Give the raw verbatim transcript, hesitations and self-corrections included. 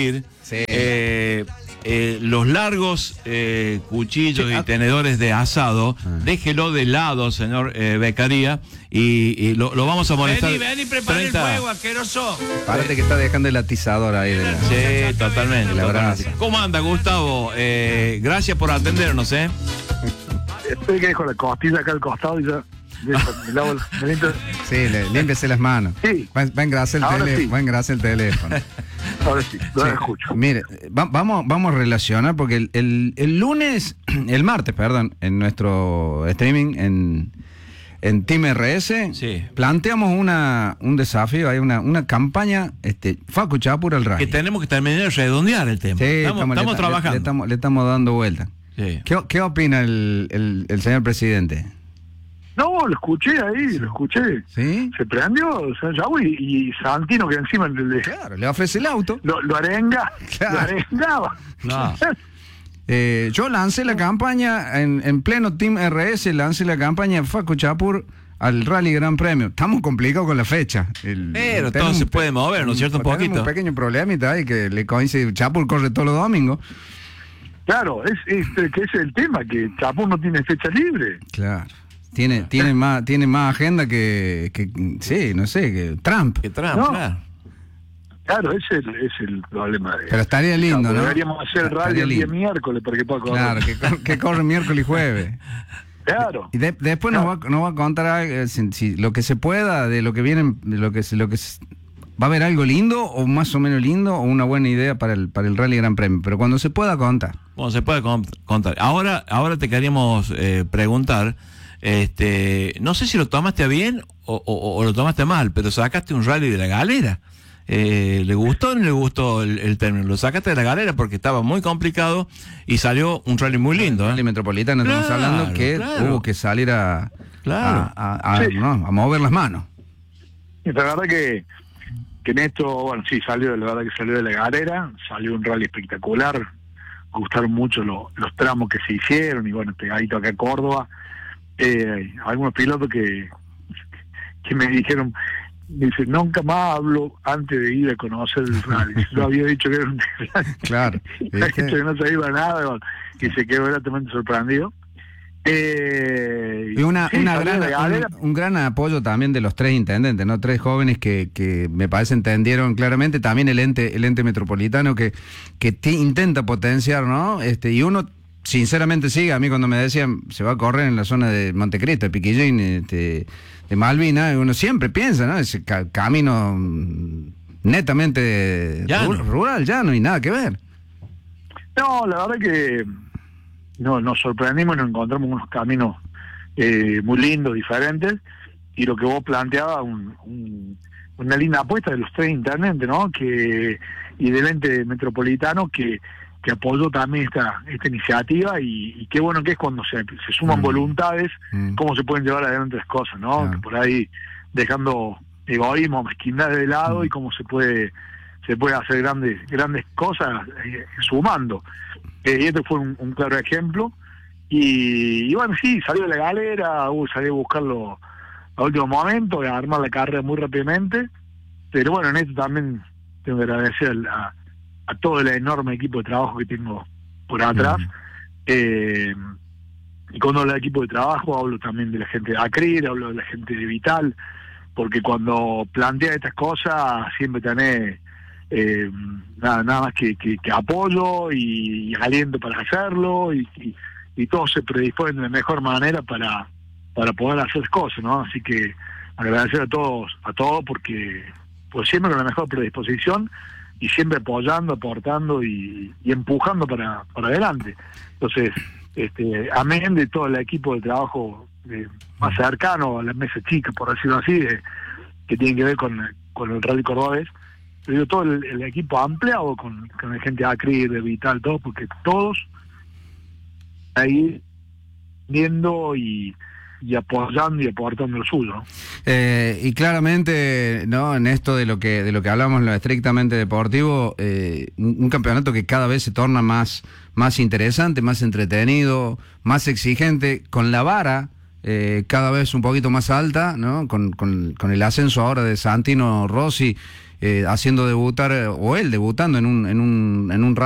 decir. Sí. Eh, eh, los largos eh, cuchillos sí, y tenedores de asado, ah. déjelo de lado, señor eh, Beccaria, y, y lo, lo vamos a molestar. Vení, vení, prepara el fuego, asqueroso. Párate que está dejando el atizador ahí. De la... Sí, totalmente. La totalmente. ¿Cómo anda, Gustavo? Eh, gracias por atendernos, ¿eh? Estoy que dejo la costilla acá al costado y ya... Me lavo, me limpio. Sí, le, límpiese las manos. Sí. Va, va a engrasar el, tele, sí. va a engrasar el teléfono. Ahora sí, lo sí. escucho. Mire, va, vamos, vamos a relacionar, porque el, el, el lunes, el martes, perdón, en nuestro streaming en, en Team R S, sí. planteamos una, un desafío, hay una, una campaña, este, Facu Chapur al rally. Que tenemos que terminar de redondear el tema. Sí, estamos, estamos, estamos le, trabajando. Le, le, estamos, le estamos dando vuelta. Sí. ¿Qué, ¿Qué opina el, el, el señor presidente? No, lo escuché ahí, lo escuché. ¿Sí? Se prendió, o sea, ya, y, y Santino, que encima le, claro, le ofrece el auto. Lo, lo arenga, claro. lo arengaba. No. eh, yo lancé la campaña, en, en pleno Team R S, lancé la campaña Facu Chapur al Rally Gran Premio. Estamos complicados con la fecha. El, Pero todo se puede mover, ¿no es cierto? Un poquito. Un pequeño problemita ahí que le coincide. Chapur corre todos los domingos. Claro, es, es, que es el tema, que Chapur no tiene fecha libre. Claro. Tiene, tiene más, tiene más agenda que, que, sí, no sé, que Trump. Que Trump, no. claro. Claro, ese es el, es el problema. De, Pero estaría lindo, claro, ¿no? Deberíamos hacer el rally el día miércoles para que pueda correr. Claro, que, que corre miércoles y jueves. Claro. Y de, después claro. nos, va, nos va a contar eh, si, si, lo que se pueda, de lo que viene, de lo que, lo que va a haber algo lindo o más o menos lindo o una buena idea para el, para el Rally Gran Premio. Pero cuando se pueda contar. Cuando se pueda contar. Ahora, ahora te queríamos eh, preguntar. Este, no sé si lo tomaste bien o, o, o lo tomaste mal, pero sacaste un rally de la galera. Eh, ¿Le gustó o no le gustó el, el término? Lo sacaste de la galera porque estaba muy complicado y salió un rally muy lindo. ¿eh? El rally metropolitano, claro, estamos hablando que claro. hubo que salir a, claro. a, a, a, sí. no, a mover las manos. Y la verdad que, que en esto, bueno, sí, salió, la verdad que salió de la galera, salió un rally espectacular, me gustaron mucho lo, los tramos que se hicieron y bueno, pegadito acá a Córdoba. Eh, algunos pilotos que, que me dijeron, me dicen, nunca más hablo antes de ir a conocer el rally. Yo había dicho que era un claro, que no se iba nada y se quedó gratamente sorprendido. Eh, y una, sí, una gran, un, un gran apoyo también de los tres intendentes, ¿no? Tres jóvenes que, que me parece entendieron claramente, también el ente, el ente metropolitano que, que t- intenta potenciar, ¿no? Este, y uno sinceramente sí, a mí cuando me decían se va a correr en la zona de Montecristo, de Piquillín, este, de Malvina, uno siempre piensa, ¿no? Ese ca- camino netamente llano. Rural, rural, llano y nada que ver. No, la verdad que no, nos sorprendimos y nos encontramos unos caminos eh, muy lindos, diferentes, y lo que vos planteabas, un, un, una linda apuesta de los tres intendentes, ¿no? Que, y del ente metropolitano que que apoyó también esta esta iniciativa y, y qué bueno que es cuando se, se suman mm. voluntades, mm. cómo se pueden llevar adelante las cosas, ¿no? Claro. Que por ahí dejando egoísmo, mezquindad de lado mm. y cómo se puede se puede hacer grandes grandes cosas eh, sumando. Eh, y este fue un, un claro ejemplo. Y, y bueno, sí, salió de la galera, uh, salió a buscarlo a último momento, a armar la carrera muy rápidamente. Pero bueno, en esto también tengo que agradecer a a todo el enorme equipo de trabajo que tengo por atrás. Uh-huh. Eh, y cuando hablo de equipo de trabajo, hablo también de la gente de ACRIR, hablo de la gente de Vital, porque cuando plantea estas cosas siempre tenés eh, nada, nada más que, que, que apoyo y, y aliento para hacerlo, y, y, y todos se predisponen de la mejor manera para, para poder hacer cosas, ¿no? Así que agradecer a todos, a todos porque pues siempre con la mejor predisposición, y siempre apoyando, aportando y, y empujando para, para adelante. Entonces, este, amén de todo el equipo de trabajo eh, más cercano a la mesa chica, por decirlo así, de, que tiene que ver con, con el Rally Cordobés, pero todo el, el equipo ampliado con, con la gente de ACRI, de Vital, todo, porque todos ahí viendo y y apoyando y aportando lo suyo, ¿no? Eh, y claramente, ¿no? En esto de lo que de lo que hablamos, lo estrictamente deportivo, eh, un, un campeonato que cada vez se torna más, más interesante, más entretenido, más exigente, con la vara eh, cada vez un poquito más alta, ¿no? Con, con, con el ascenso ahora de Santino Rossi eh, haciendo debutar, o él debutando en un, en un, en un